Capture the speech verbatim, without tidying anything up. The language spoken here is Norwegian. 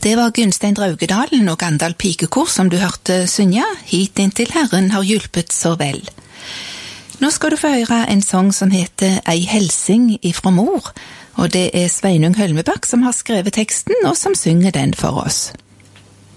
Det var Gunstein Draugedalen og Gandal Pikekor som du hørte synge, hit inntil Herren har hjulpet så vel. Nå skal du få høre en sang som heter Ei helsing ifra mor, og det er Sveinung Hølmebakk som har skrevet teksten og som synger den for oss.